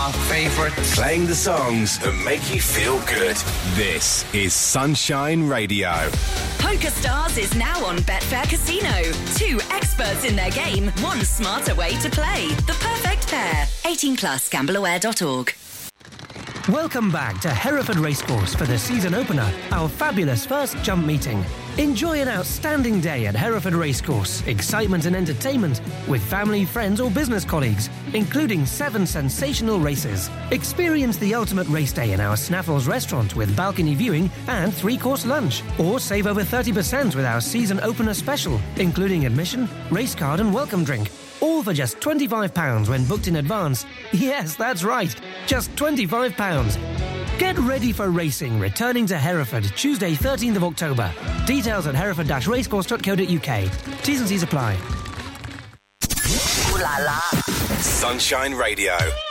our favourites. Playing the songs that make you feel good. This is Sunshine Radio. PokerStars is now on Betfair Casino. 2 experts in their game, 1 smarter way to play. The perfect pair. 18 plus, gambleaware.org. Welcome back to Hereford Racecourse for the season opener, our fabulous first jump meeting. Enjoy an outstanding day at Hereford Racecourse, excitement and entertainment with family, friends or business colleagues, including 7 sensational races. Experience the ultimate race day in our Snaffles restaurant with balcony viewing and 3-course lunch, or save over 30% with our season opener special, including admission, race card and welcome drink. All for just £25 when booked in advance. Yes, that's right, just £25. Get ready for racing, returning to Hereford, Tuesday 13th of October. Details at hereford-racecourse.co.uk. T's and C's apply. Ooh la la. Sunshine Radio.